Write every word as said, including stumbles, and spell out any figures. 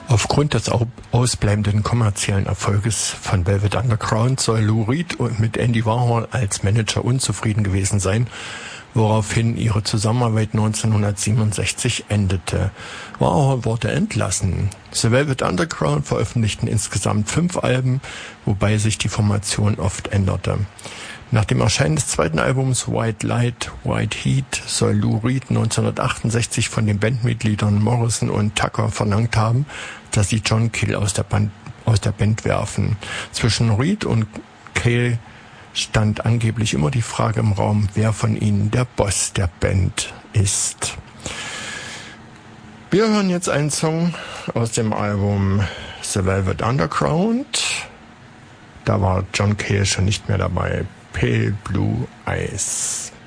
Aufgrund des ausbleibenden kommerziellen Erfolges von Velvet Underground soll Lou Reed mit Andy Warhol als Manager unzufrieden gewesen sein, woraufhin ihre Zusammenarbeit neunzehnhundertsiebenundsechzig endete. Warhol wurde entlassen. The Velvet Underground veröffentlichten insgesamt fünf Alben, wobei sich die Formation oft änderte. Nach dem Erscheinen des zweiten Albums White Light, White Heat soll Lou Reed neunzehnhundertachtundsechzig von den Bandmitgliedern Morrison und Tucker verlangt haben, dass sie John Cale aus der Band, aus der Band werfen. Zwischen Reed und Cale stand angeblich immer die Frage im Raum, wer von ihnen der Boss der Band ist. Wir hören jetzt einen Song aus dem Album The Velvet Underground. Da war John Cale schon nicht mehr dabei. Pale Blue Eyes.